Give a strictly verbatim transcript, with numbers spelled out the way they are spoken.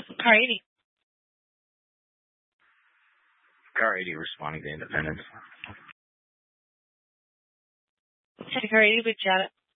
Car eighty. Car eighty responding to Independence. Hey, Car eighty with Janet.